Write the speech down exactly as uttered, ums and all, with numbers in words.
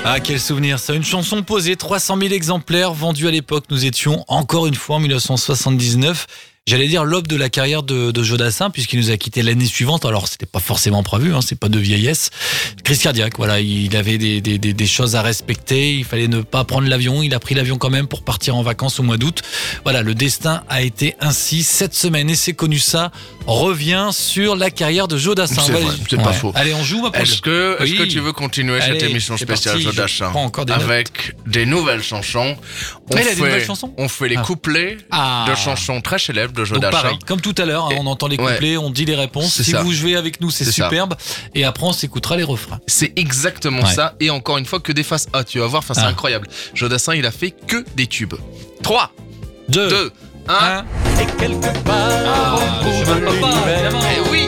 Ah, quel souvenir ça, une chanson posée, trois cent mille exemplaires vendus à l'époque. Nous étions encore une fois en mille neuf cent soixante-dix-neuf. J'allais dire l'aube de la carrière de, de Joe Dassin, puisqu'il nous a quitté l'année suivante. Alors, c'était pas forcément prévu, hein, c'est pas de vieillesse. Crise cardiaque, voilà, il avait des, des, des, des choses à respecter. Il fallait ne pas prendre l'avion. Il a pris l'avion quand même pour partir en vacances au mois d'août. Voilà, le destin a été ainsi cette semaine. Et c'est connu ça revient sur la carrière de Joe Dassin. C'est vrai, c'est pas faux. Allez, on joue, ma Paul. Est-ce que, est-ce Oui. que tu veux continuer Allez, cette émission c'est spéciale parti, Joe je Dassin prends encore des avec des nouvelles chansons? On Ah, il a des fait, nouvelles chansons on fait les Ah. couplets Ah. de chansons très célèbres de Joe Donc Dassin. pareil, comme tout à l'heure, hein, Et- on entend les ouais. couplets, on dit les réponses. C'est Si ça. vous jouez avec nous, c'est, C'est ça. superbe. Et après, on s'écoutera les refrains. C'est exactement Ouais. ça. Et encore une fois, que des faces A. Tu vas voir, enfin, c'est Ah. incroyable. Joe Dassin, il a fait que des tubes. trois, Deux, deux, un. un. Et quelque part Ah, au bout Chemin de de Papa, l'univers, évidemment. Et oui,